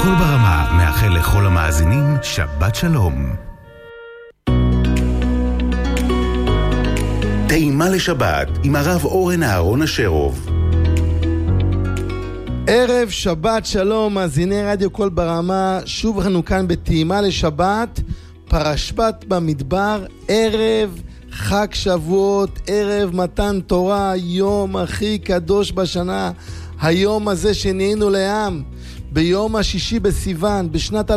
קול ברמה מאחל לכל המאזינים שבת שלום. טעימה לשבת עם הרב אורן אהרון אשרוב. ערב שבת שלום, מאזיני רדיו קול ברמה, שוב אנחנו כאן בטעימה לשבת, פרשת במדבר, ערב חג שבועות, ערב מתן תורה, יום הכי קדוש בשנה, היום הזה שנהיינו לעם, ביום השישי בסיוון, בשנת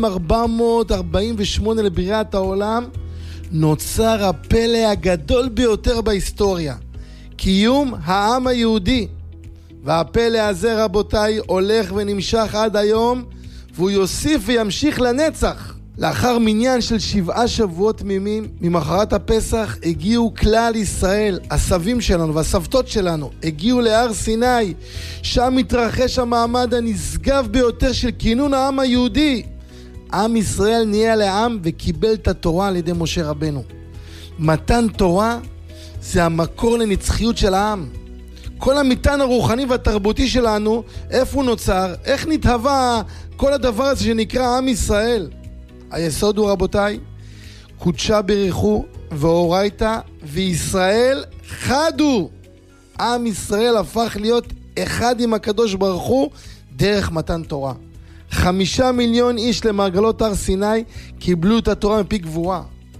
2448 לבריאת העולם, נוצר הפלא הגדול ביותר בהיסטוריה, קיום העם היהודי. והפלא הזה רבותיי הולך ונמשך עד היום, והוא יוסיף וימשיך לנצח. לאחר מניין של 7 שבועות תמימים, ממחרת הפסח הגיעו כלל ישראל, הסבים שלנו והסבתות שלנו, הגיעו להר סיני, שם מתרחש המעמד הנשגב ביותר של כינון העם היהודי. עם ישראל נהיה לעם וקיבל את התורה על ידי משה רבנו. מתן תורה זה המקור לנצחיות של העם. כל המטען הרוחני והתרבותי שלנו, איפה הוא נוצר? איך נתהווה כל הדבר הזה שנקרא עם ישראל? היסוד הוא רבותיי, קודשה בריחו ואורייתא וישראל חדו. עם ישראל הפך להיות אחד עם הקדוש ברוך הוא דרך מתן תורה. 5 מיליון איש למרגלות הר סיני קיבלו את התורה מפי גבורה.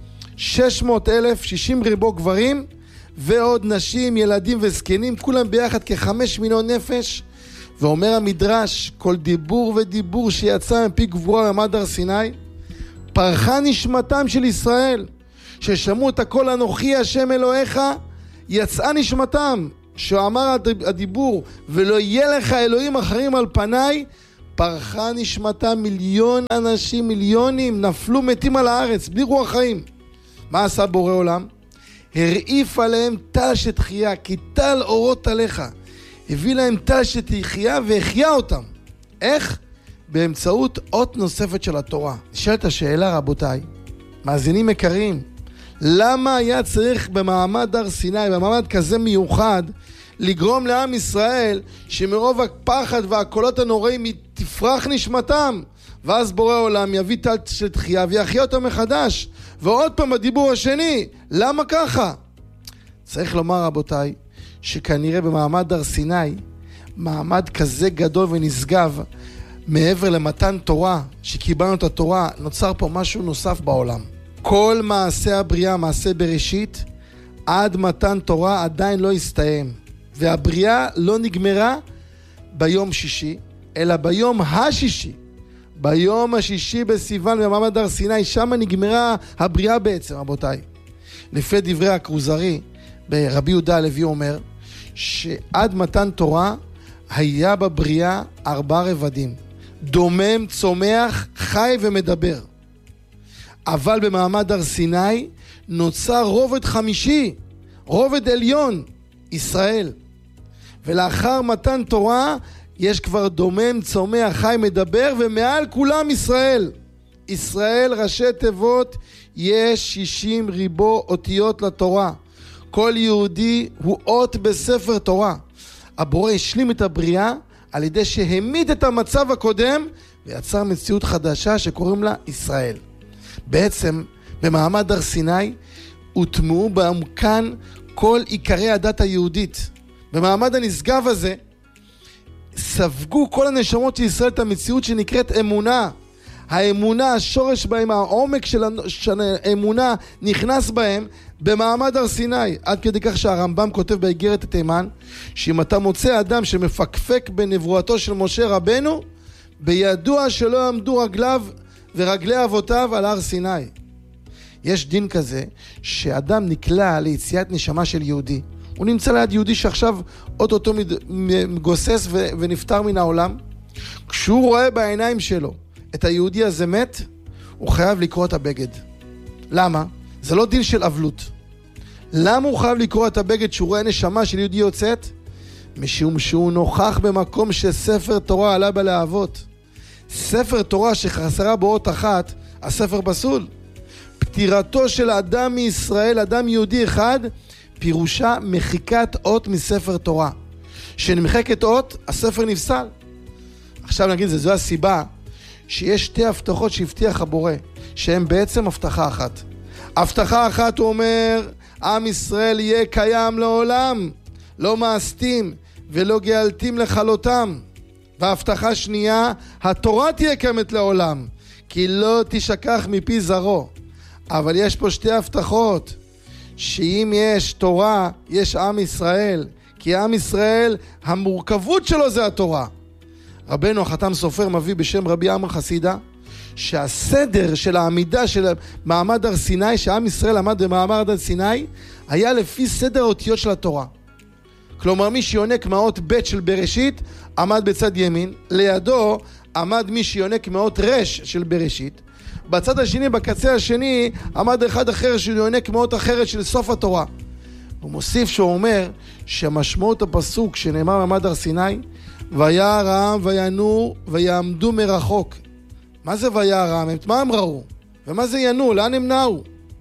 600,000, 60 ריבו גברים ועוד נשים, ילדים וזקנים, כולם ביחד כ5 מיליון נפש. ואומר המדרש, כל דיבור ודיבור שיצא מפי גבורה במעמד הר סיני, פרחה נשמתם של ישראל, ששמעו את הקול אנוכי השם אלוהיך, יצאה נשמתם. שאמר הדיבור, ולא יהיה לך אלוהים אחרים על פניי, פרחה נשמתם. מיליון אנשים, מיליונים, נפלו מתים על הארץ, בלי רוח חיים. מה עשה בורא עולם? הרעיף עליהם טל שתחייה, כי טל אורות עליך. הביא להם טל שתחייה והחיה אותם. איך? באמצעות אות נוספת של התורה. נשאלת השאלה רבותיי, מאזינים יקרים, למה היה צריך במעמד הר סיני, במעמד כזה מיוחד, לגרום לעם ישראל שמרוב הפחד והקולות הנוראים תפרח נשמתם, ואז בורא עולם יביא טל של תחייה ויחיה אותם מחדש? ועוד פעם בדיבור השני, למה ככה? צריך לומר רבותיי, שכנראה במעמד הר סיני, מעמד כזה גדול ונשגב, מעבר למתן תורה, שקיבלנו את התורה, נוצר פה משהו נוסף בעולם. כל מעשה הבריאה, מעשה בראשית, עד מתן תורה עדיין לא הסתיים. והבריאה לא נגמרה ביום שישי, אלא ביום השישי. ביום השישי בסיוון במעמד הר סיני, שם נגמרה הבריאה בעצם רבותיי. לפי דברי הכרוזרי, ברבי יהודה הלוי אומר, שעד מתן תורה היה בבריאה 4 רבדים. דומם, צומח, חי ומדבר. אבל במעמד הר סיני נוצר רובד חמישי, רובד עליון, ישראל. ולאחר מתן תורה יש כבר דומם, צומח, חי, מדבר, ומעל כולם ישראל. ישראל ראשי תיבות, יש 60 ריבו אותיות לתורה. כל יהודי הוא אות בספר תורה. הבורא השלים את הבריאה על ידי שהעמיד את המצב הקודם ויצר מציאות חדשה שקוראים לה ישראל. בעצם במעמד הר סיני הוטמעו בעומקן כל עיקרי הדת היהודית. במעמד הנשגב הזה ספגו כל הנשמות של ישראל את המציאות שנקראת אמונה. האמונה, השורש בהם, העומק של האמונה נכנס בהם במעמד הר סיני, עד כדי כך שהרמב"ם כותב באיגרת התימן, שאם אתה מוצא אדם שמפקפק בנבואתו של משה רבנו, בידוע שלא עמדו רגליו ורגלי אבותיו על הר סיני. יש דין כזה שאדם נקלע ליציאת נשמה של יהודי, הוא נמצא ליד יהודי שעכשיו אותו מגוסס ונפטר מן העולם. כשהוא רואה בעיניים שלו את היהודי הזה מת, הוא חייב לקרוא את הבגד. למה? זה לא דין של אבלות. למה הוא חייב לקרוא את הבגד שהוא רואה נשמה של יהודי יוצאת? משום שהוא נוכח במקום שספר תורה עלה בלהבות. ספר תורה שחסרה בו אות אחת, הספר פסול. פטירתו של אדם מישראל, אדם יהודי אחד, פירושה מחיקת אות מספר תורה. שנמחקת אות, הספר נפסל. עכשיו נגיד, זו הסיבה שיש שתי הבטחות שהבטיח הבורא, שהן בעצם הבטחה אחת. הבטחה אחת הוא אומר, עם ישראל יהיה קיים לעולם, לא מאסתים ולא גאלתים לכלותם. וההבטחה שנייה, התורה תהיה קיימת לעולם, כי לא תשכח מפי זרעו. אבל יש פה שתי הבטחות, שאם יש תורה, יש עם ישראל, כי עם ישראל, המורכבות שלו זה התורה. רבנו החתם סופר מביא בשם רבי עמר חסידה, שהסדר של העמידה של מעמד הר סיני, שעם ישראל עמד במעמד הר סיני, היה לפי סדר האותיות של התורה. כלומר, מי שיונק מהאות ב' של בראשית, עמד בצד ימין, לידו עמד מי שיונק מהאות רש של בראשית, בצד השני, בקצה השני, עמד אחד אחר שיונק מהאות אחרת של סוף התורה. הוא מוסיף שהוא אומר שמשמעות הפסוק שנאמר במעמד הר סיני, וירא העם וינועו ויעמדו מרחוק. מה זה וירא העם? מה הם ראו? ומה זה ינועו? לאן הם נעו?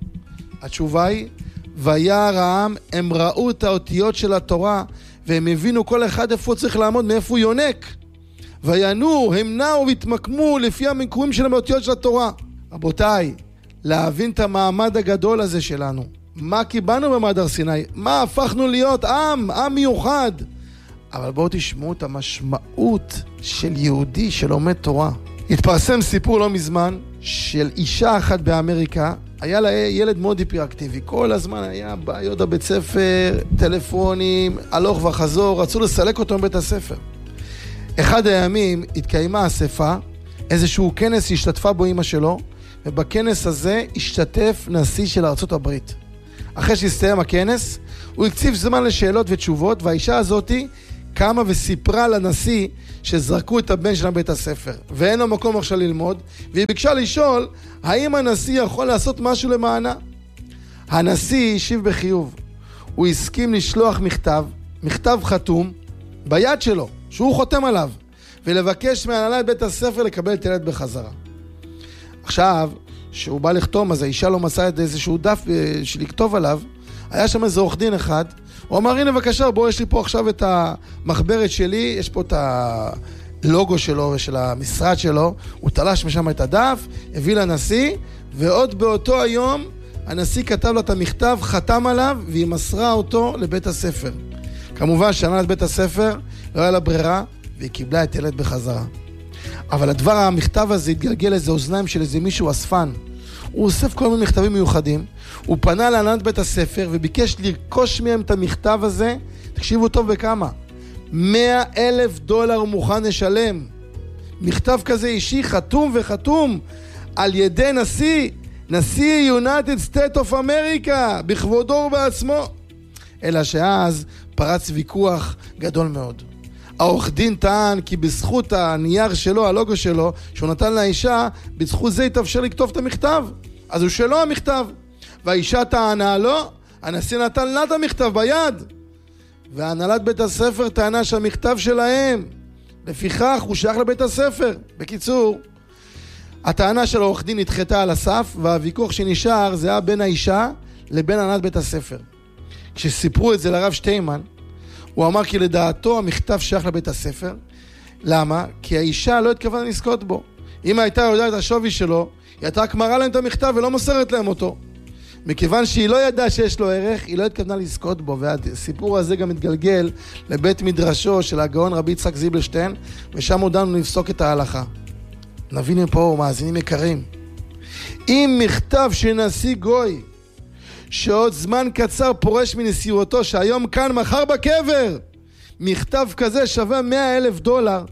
התשובה היא, וירא העם, הם ראו את האותיות של התורה, והם הבינו כל אחד איפה צריך לעמוד, מאיפה הוא יונק. וינועו, הם נעו והתמקמו לפי המקומים של האותיות של התורה. רבותיי, להבין את המעמד הגדול הזה שלנו. מה קיבלנו במעמד הר סיני? מה הפכנו להיות? עם מיוחד. אבל בואו תשמעו את המשמעות של יהודי שלומד תורה. התפרסם סיפור לא מזמן של אישה אחת באמריקה, היה לה ילד מאוד היפראקטיבי, כל הזמן היה בעיות בבית ספר, טלפונים, הלוך וחזור, רצו לסלק אותו מבית הספר. אחד הימים התקיימה אספה, איזשהו כנס השתתפה בו אמא שלו, ובכנס הזה השתתף נשיא של ארצות הברית. אחרי שהסתיים הכנס, הוא הקציב זמן לשאלות ותשובות, והאישה הזאת קמה וסיפרה לנשיא שזרקו את הבן שלה בבית הספר, ואין לו מקום עכשיו ללמוד, והיא ביקשה לשאול, האם הנשיא יכול לעשות משהו למענה? הנשיא השיב בחיוב. הוא הסכים לשלוח מכתב חתום, ביד שלו, שהוא חותם עליו, ולבקש מהנהלת בית הספר לקבל את הילד בחזרה. עכשיו, שהוא בא לכתום, אז האישה לא מצאה את איזשהו דף שלכתוב עליו, היה שם איזה עורך דין אחד, הוא אמר, הנה בבקשה, בוא, יש לי פה עכשיו את המחברת שלי, יש פה את הלוגו שלו ושל המשרד שלו, הוא תלש משם את הדף, הביא לנשיא, ועוד באותו היום, הנשיא כתב לה את המכתב, חתם עליו, והיא מסרה אותו לבית הספר. כמובן שהנהלת בית הספר לא היה לה ברירה, והיא קיבלה את ילד בחזרה. אבל הדבר המכתב הזה התגלגל איזה אוזניים של איזה מישהו אספן. הוא אוסף כל מיני מכתבים מיוחדים, הוא פנה להנהלת בית הספר וביקש לרכוש מהם את המכתב הזה, תקשיבו טוב בכמה, $100,000 הוא מוכן לשלם. מכתב כזה אישי חתום וחתום על ידי נשיא United States of America, בכבודו ובעצמו. אלא שאז פרץ ויכוח גדול מאוד. העורך דין טען כי בזכות הנייר שלו, הלוגו שלו, שהוא נתן לאישה, בזכות זה התאפשר לכתוב את המכתב. אז הוא שלו המכתב. והאישה טענה לא, הנשיא נתן לה את המכתב ביד. והנהלת בית הספר טענה שהמכתב שלהם. לפיכך הוא שייך לבית הספר. בקיצור, הטענה של העורך דין נדחתה על הסף, והוויכוח שנשאר זה היה בין האישה לבין הנהלת בית הספר. כשסיפרו את זה לרב שטיימן, הוא אמר כי לדעתו המכתב שייך לבית הספר. למה? כי האישה לא התכוונה לזכות בו. אם הייתה יודעת את השווי שלו, היא הייתה מראה להם את המכתב ולא מוסרת להם אותו. מכיוון שהיא לא ידעה שיש לו ערך, היא לא התכוונה לזכות בו. והסיפור הזה גם מתגלגל לבית מדרשו של הגאון רבי יצחק זיבלשטיין, ושם הודענו לפסוק את ההלכה. נבין פה, מאזינים יקרים. אם מכתב של נשיא גוי, שעוד זמן קצר פורש מנשיאותו, שהיום כאן מחר בקבר, מכתב כזה שווה $100,000,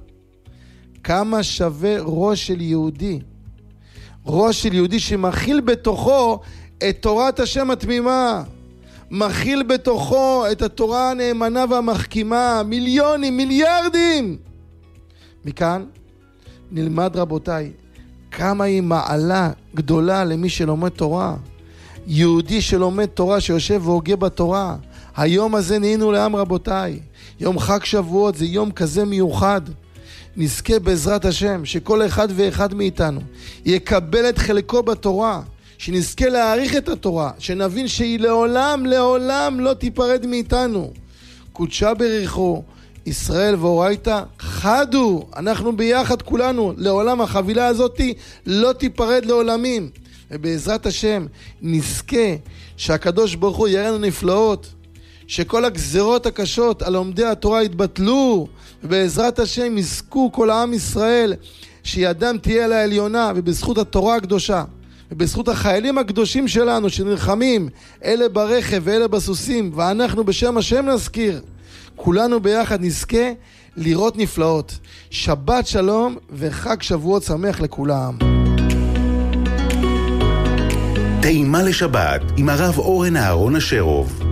כמה שווה ראש של יהודי? ראש של יהודי שמכיל בתוכו את תורת השם התמימה, מכיל בתוכו את התורה הנאמנה והמחכימה, מיליונים, מיליארדים. מכאן נלמד רבותיי, כמה היא מעלה גדולה למי שלומד תורה. יהודי שלומד תורה, שיושב והוגה בתורה. היום הזה נהיינו לעם רבותיי. יום חג שבועות זה יום כזה מיוחד. נזכה בעזרת השם שכל אחד ואחד מאיתנו יקבל את חלקו בתורה, שנזכה להעריך את התורה, שנבין שהיא לעולם לעולם לא תיפרד מאיתנו. קודשה בריחו, ישראל ואורייתא חדו, אנחנו ביחד כולנו, לעולם החבילה הזאת לא תיפרד לעולמים. ובעזרת השם נזכה שהקדוש ברוך הוא יראינו נפלאות, שכל הגזרות הקשות על לומדי התורה יתבטלו, ובעזרת השם יזכו כל העם ישראל שידם תהיה על העליונה, ובזכות התורה הקדושה ובזכות החיילים הקדושים שלנו שנלחמים, אלה ברכב ואלה בסוסים, ואנחנו בשם השם נזכיר, כולנו ביחד נזכה לראות נפלאות. שבת שלום וחג שבועות שמח לכולם. טעימה לשבת עם הרב אורן אהרון אשרוב.